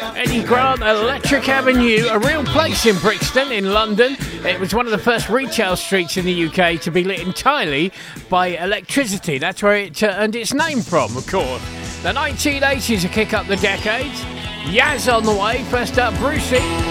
Eddie Grant, Electric Avenue, a real place in Brixton in London. It was one of the first retail streets in the UK to be lit entirely by electricity. That's where it earned its name from, of course. The 1980s will kick up the decades. Yaz on the way, first up Brucey.